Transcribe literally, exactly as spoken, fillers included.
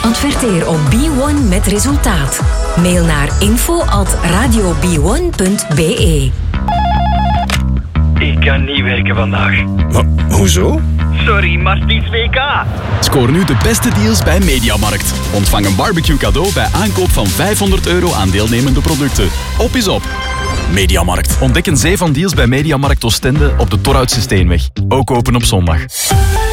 Adverteer op B one met resultaat. Mail naar info at radio b one punt b e. Ik kan niet werken vandaag. Maar, hoezo? Sorry, maar het is W K. Scoor nu de beste deals bij Mediamarkt. Ontvang een barbecue cadeau bij aankoop van vijfhonderd euro aan deelnemende producten. Op is op. Mediamarkt. Ontdek een zee van deals bij Mediamarkt Oostende op de Torhoutse Steenweg. Ook open op zondag.